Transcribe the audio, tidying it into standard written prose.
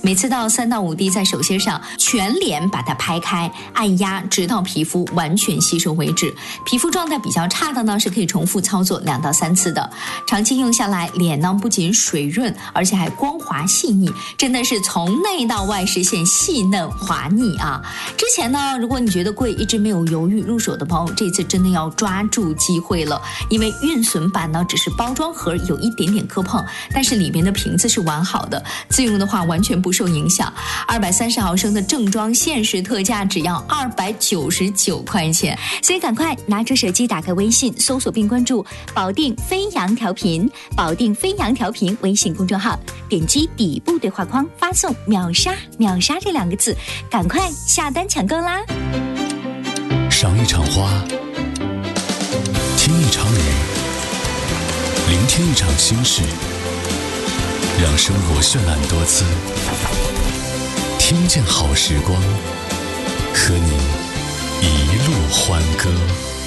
每次到3到5滴在手心上，全脸把它拍开，按压直到皮肤完全吸收为止。皮肤状态比较差的呢，是可以重复操作2到3次的。长期用下来，脸呢不仅水润，而且还光滑细腻，真的是从内到外实现细嫩滑腻啊！之前呢，如果你觉得贵，一直没有犹豫入手的朋友，这次真的要抓住机会了，因为运损版呢只是包装盒有一点点磕碰，但是里面的瓶子是完好的，自用的话完全不受影响。230毫升的正装限时特价只要299块钱， 所以赶快拿出手机，打开微信，搜索并关注保定飞扬调频，保定飞扬调频微信公众号，点击底部对话框发送秒杀秒杀这2个字，赶快下单抢购啦！ 赏一场花，听一场雨，聆听一场心事，让生活绚烂多姿，听见好时光，和你一路欢歌。